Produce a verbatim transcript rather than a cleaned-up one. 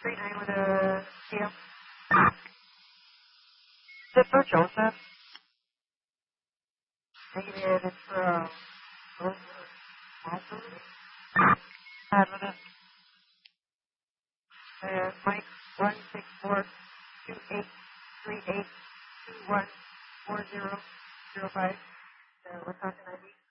three nine with a C M. Is it for Joseph? Negative, it's for, um, add with it. Uh, Mike, one six four two eight three eight two one four zero zero five. Uh, we're talking I D.